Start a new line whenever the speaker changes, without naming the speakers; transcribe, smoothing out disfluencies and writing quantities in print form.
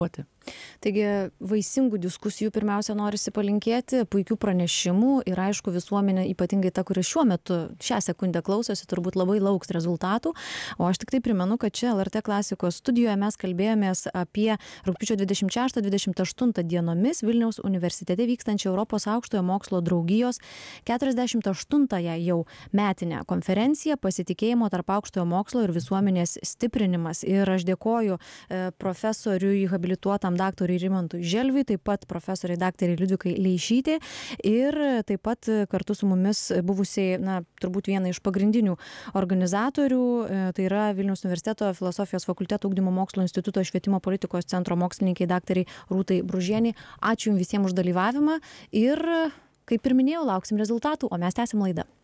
Taigi vaisingų diskusijų pirmiausia norisi palinkėti, puikių pranešimų ir aišku visuomenė, ypatingai ta, kuri šiuo metu šią sekundę klausosi, turbūt labai lauks rezultatų. O aš tik tai primenu, kad čia LRT klasikos studijoje mes kalbėjomės apie rugpjūčio 26-28 dienomis Vilniaus universitete vykstančią Europos aukštojo mokslo draugijos 48-ąją jau metinę konferenciją Pasitikėjimo tarp aukštojo mokslo ir visuomenės stiprinimas. Ir aš dėkoju profesoriui habilituotam daktarui Rimantui Želviui, taip pat profesoriai daktarai Liudvikai Leišytė ir taip pat kartu su mumis buvusiai, turbūt viena iš pagrindinių organizatorių, tai yra Vilniaus universiteto filosofijos fakulteto ugdymo mokslo instituto švietimo politikos centro mokslininkai daktarai Rūtai Bružienei. Ačiū jums visiems už dalyvavimą ir, kaip ir minėjau, lauksim rezultatų, o mes tęsim laidą.